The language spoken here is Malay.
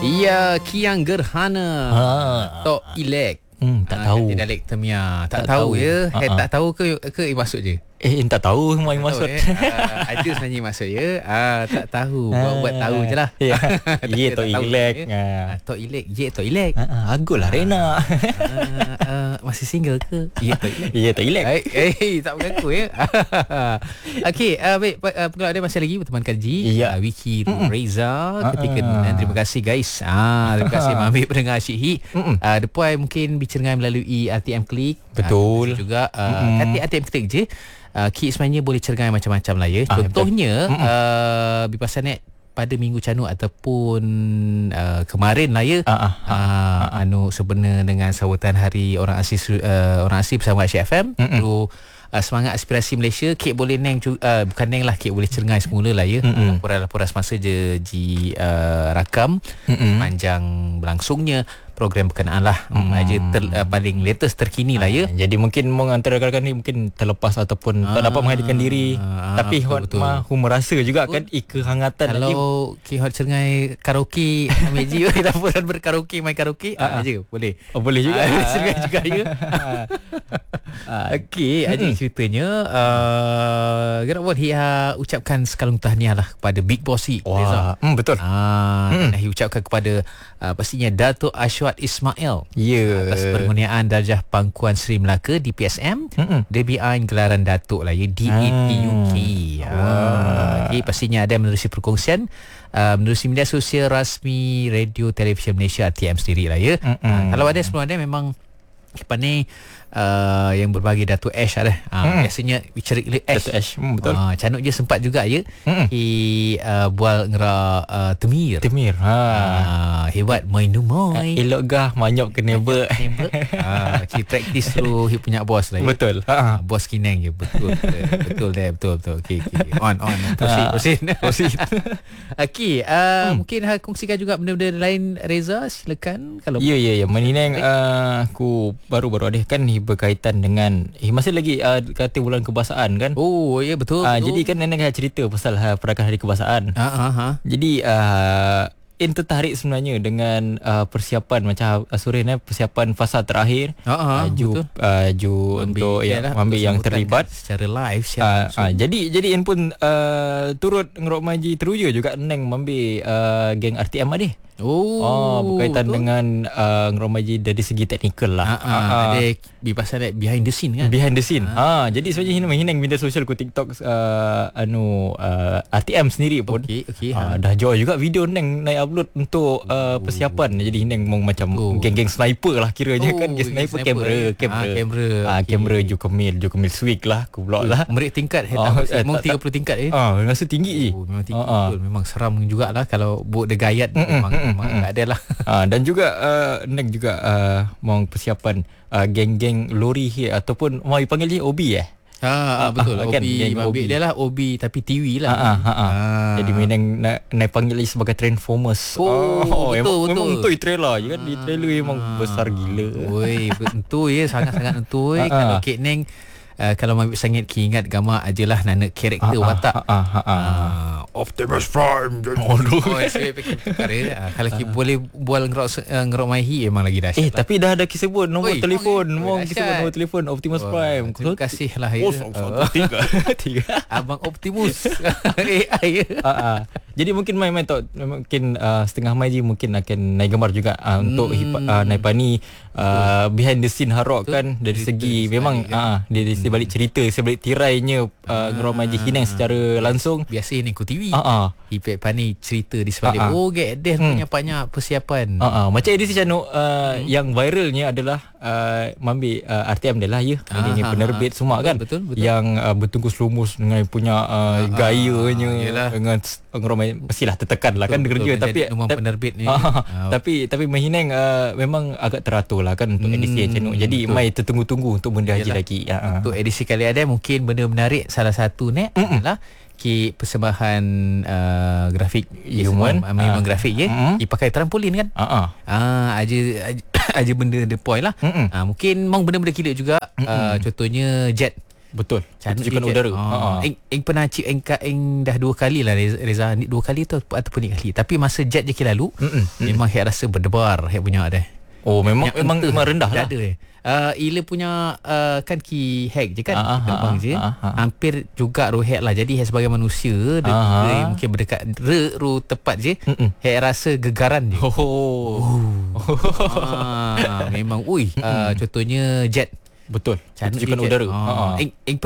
Iya, Kiang Gerhana. Tok Ilek. Tak tahu. Kanti Dalek Temia. Tak tahu ya. Tak tahu ke maksud je? Tak tahu mai maksud. Ada sebenarnya maksud ya. Tak tahu. Buat tahu je lah. Ya. Ye Tok Ilek. Tok Ilek. Ye Tok Ilek. Agaklah Rena. Masih single ke? Ye Tok Ilek. Ye Tok Ilek. Tak mengaku ya. Okey, baik, pengeluar ada masih lagi berteman Kaji. Ya. Wiki Reza ketika terima kasih guys. Terima kasih ambil pendengar Syekhi. Depan mungkin bicara melalui RTM Klik. Betul. Juga RTM Klik je. Kit sebenarnya boleh cergai macam-macam lah ya. Contohnya Bipasanet pada minggu canuk ataupun kemarin lah ya. Sebenarnya dengan sambutan hari orang asli bersama Asyik FM. Semangat aspirasi Malaysia, Kit boleh bukan neng lah, Kit boleh cengai semula lah ya. Laporan semasa je rakam panjang berlangsungnya program berkenaan lah. Paling latest terkini lah ya. Jadi mungkin antara rakan-rakan ni mungkin terlepas ataupun tak dapat menghadirkan diri. Tapi Hu merasa juga kan kehangatan. Kalau Hot cengai karaoke Meji laporan berkaraoke, main karaoke aja boleh. Boleh juga. Cengai juga ya. Okey, ada ceritanya Gerak buat ucapkan sekalung tahniah lah kepada Big Boss Reza. Betul. Ucapkan kepada pastinya Dato' Ashwat Ismail atas pengurniaan darjah Pangkuan Seri Melaka di PSM. DBI gelaran Datuk lah ya, DAT UK. Pastinya ada menerusi perkongsian menerusi media sosial rasmi Radio Televisyen Malaysia RTM sendiri lah ya. Kalau ada sebelum ada memang ni yang berbagi Dato' Ash ada. Biasanya bicara Ash. Dato' Ash. Betul. Canuk je sempat juga ya. Bual ngera Temir. Hebat main numai. Elok gah manyop ke neighbor. Praktis tu punya bos lah ya. Betul. Bos Kinang je. Betul. Betul. Okey. On. Proceed. Okey, mungkin kongsikan juga benda-benda lain Reza, silakan kalau. Ya. Meninang aku baru-baru ada kan berkaitan dengan masih lagi kata bulan kebahasaan kan. Oh ya betul. Jadi kan nenek cerita pasal perakan hari kebahasaan. Jadi tertarik sebenarnya dengan persiapan macam Surin persiapan fasa terakhir. Ju untuk ambil yang terlibat secara live jadi pun turut ngerok maji teruja juga neng ambil geng RTM ada. Berkaitan betul? Dengan ngeromaji dari segi teknikal lah. Ada pasal behind the scene kan. Behind the scene. Jadi sebenarnya hinang media sosial ku TikTok RTM sendiri pun. Dah jual juga video neng naik upload untuk persiapan. Jadi hinang macam geng-geng sniper lah kiranya kan. Geng sniper kamera Ju Kemil swig lah ku blog lah. Merik tingkat memang 30 tingkat rasa tinggi memang tinggi betul. Memang seram jugalah kalau buat the gayat memang tak ada lah. Dan juga Nek juga mau persiapan geng-geng lori ataupun mau dipanggil dia OB betul lah. Kan, OB dia lah OB tapi TV lah. Jadi Minang nak panggil dia sebagai Transformers. Betul. Memang entui trailer je kan. Di trailer memang besar gila. Betul ya, sangat-sangat betul. Kalau Kek Neng kalau mabik sangat ingat gambar ajalah nana karakter watak Optimus Prime. Kalau kita boleh bual ngerok maihi memang lagi dahsyat. Tapi dah ada sebut nombor telefon. Sebut nombor telefon Optimus Prime. Terima kasih lah ya. Abang Optimus AI. Jadi mungkin mungkin setengah mai je mungkin akan naik gambar juga untuk naipani behind the scene harok kan dari segi memang dari sebalik cerita sebalik tirainya ngerok mai Hinang secara langsung. Biasa ni ku TV. Hipek pani cerita di sebalik gedeh banyak persiapan. Macam edisi Canuk yang viralnya adalah mambi RTM dia lah ya. Ini penerbit semua kan. Betul. Yang bertungkus lumus dengan punya gayanya dengan ngeromai mestilah tertekan lah kan kerja tapi penerbit ni. Tapi Mahinang memang agak teratur lah kan untuk edisi Canuk. Jadi mai tertunggu-tunggu untuk benda haji lagi. Untuk edisi kali ada mungkin benda menarik salah satu adalah persembahan grafik memang grafik dipakai trampolin kan. Aja benda the point lah. Mungkin memang benda-benda kilat juga. Contohnya jet Betul. Cantik Tujukan udara. Eng pernah cip eng dah 2 kali lah Reza. 2 kali tu ataupun 3 kali. Tapi masa jet je lalu memang head rasa berdebar head punya dah. Oh memang rendah lah. Ada. Ila punya kan key hack je kan, terbang je. Hampir juga head lah. Jadi head sebagai manusia mungkin berdekat ru tepat je. Head rasa gegaran je. Memang contohnya jet. Betul. Cantik Tujukan udara. Eng